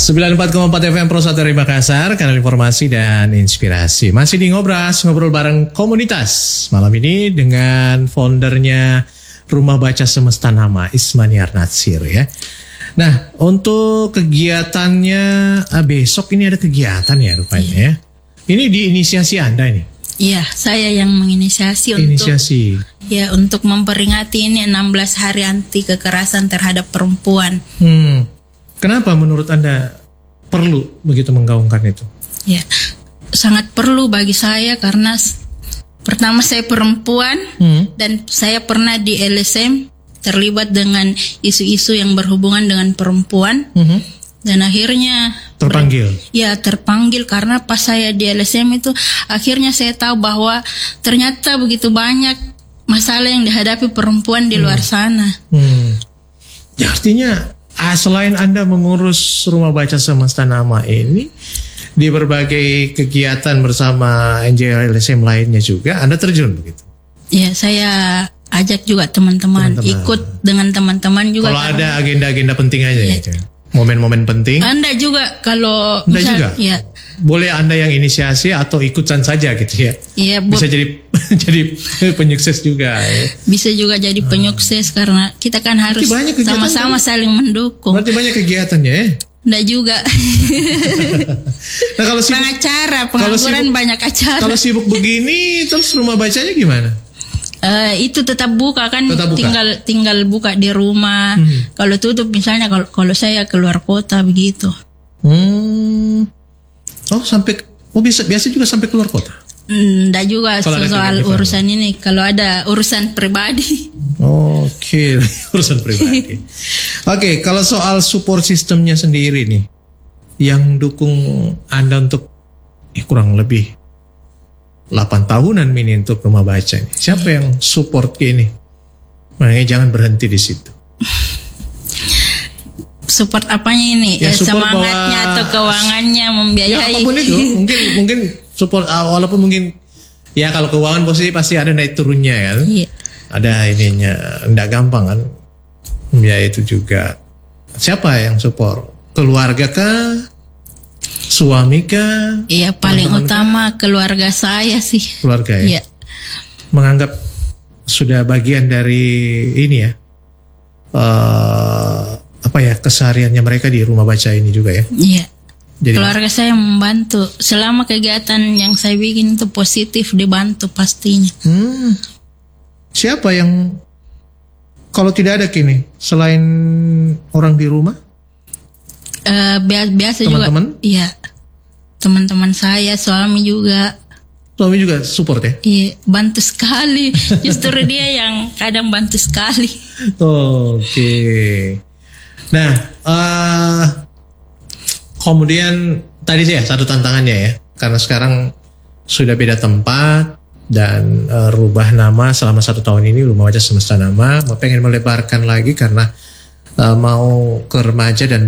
94,4 FM Pro 1 dari Makassar, kanal informasi dan inspirasi. Masih di Ngobras, ngobrol bareng komunitas. Malam ini dengan foundernya Rumah Baca Semesta Nama, Ismaniar Natsir ya. Nah, untuk kegiatannya besok ini ada kegiatan ya rupanya ya. Ini diinisiasi Anda ini? Iya, saya yang menginisiasi untuk memperingati ini 16 hari anti kekerasan terhadap perempuan. Kenapa menurut Anda perlu begitu menggaungkan itu? Ya, sangat perlu bagi saya karena pertama saya perempuan dan saya pernah di LSM terlibat dengan isu-isu yang berhubungan dengan perempuan dan akhirnya terpanggil karena pas saya di LSM itu akhirnya saya tahu bahwa ternyata begitu banyak masalah yang dihadapi perempuan di luar sana. Ya, artinya selain Anda mengurus Rumah Baca Semesta Nama ini, di berbagai kegiatan bersama NGO LSM lainnya juga Anda terjun begitu? Ya, saya ajak juga teman-teman, ikut dengan teman-teman juga. Kalau ada agenda-agenda penting aja ya, momen-momen penting. Anda juga kalau Anda juga? Ya. Boleh Anda yang inisiasi atau ikutan saja gitu ya? Iya, bisa jadi penyukses juga ya. Bisa juga jadi penyukses karena kita kan harus sama-sama saling mendukung. Berarti banyak kegiatannya ya? Enggak juga. Nah, kalau sibuk, pengangguran banyak acara. Kalau sibuk begini terus rumah bacanya gimana? Itu tetap buka kan, tinggal buka di rumah. Kalau tutup misalnya kalau saya keluar kota begitu. Biasa juga sampai keluar kota? Enggak juga soal urusan ini. Kalau ada urusan pribadi. Oke, urusan pribadi. Oke, kalau soal support sistemnya sendiri nih, yang dukung Anda untuk kurang lebih 8 tahunan ini untuk Rumah Baca ini. Siapa yang support ini? Makanya jangan berhenti di situ. Support apanya ini? Ya, semangatnya atau keuangannya membiayai? Ya, apapun itu. Mungkin support, walaupun mungkin ya kalau keuangan pasti ada naik turunnya kan. Iya. Ada ininya, enggak gampang kan. Biaya itu juga. Siapa yang support? Keluarga kah? Suami kah? Iya, paling utama keluarga saya sih. Keluarga ya? Iya. Menganggap sudah bagian dari ini ya. Kesehariannya mereka di Rumah Baca ini juga ya? Iya. Jadi, keluarga saya membantu. Selama kegiatan yang saya bikin itu positif, dibantu pastinya. Siapa yang kalau tidak ada kini selain orang di rumah? Biasa teman-teman? Juga. Iya. Teman-teman saya, suami juga. Suami juga support ya? Iya, bantu sekali. Justru dia yang kadang bantu sekali. Oke. Nah, kemudian tadi sih ya satu tantangannya ya, karena sekarang sudah beda tempat dan rubah nama selama 1 tahun ini Rumah Baca Semesta Nama, pengen melebarkan lagi karena mau ke remaja dan